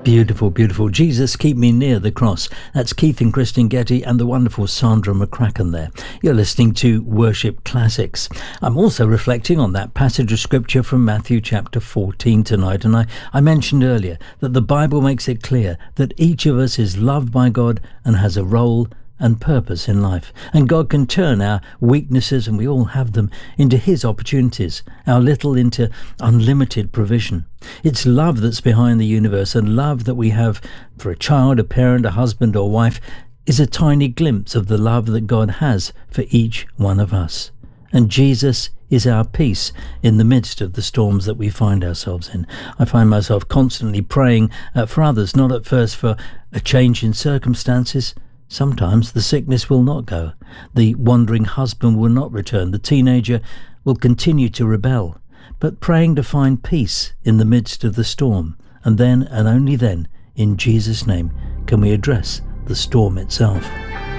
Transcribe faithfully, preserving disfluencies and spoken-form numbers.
Beautiful, beautiful. Jesus, keep me near the cross. That's Keith and Kristen Getty and the wonderful Sandra McCracken there. You're listening to Worship Classics. I'm also reflecting on that passage of scripture from Matthew chapter fourteen tonight. And I, I mentioned earlier that the Bible makes it clear that each of us is loved by God and has a role and purpose in life. And God can turn our weaknesses, and we all have them, into his opportunities, our little into unlimited provision. It's love that's behind the universe, and love that we have for a child, a parent, a husband or wife is a tiny glimpse of the love that God has for each one of us. And Jesus is our peace in the midst of the storms that we find ourselves in. I find myself constantly praying uh, for others, not at first for a change in circumstances. Sometimes the sickness will not go. The wandering husband will not return. The teenager will continue to rebel. But praying to find peace in the midst of the storm. And then, and only then, in Jesus' name, can we address the storm itself.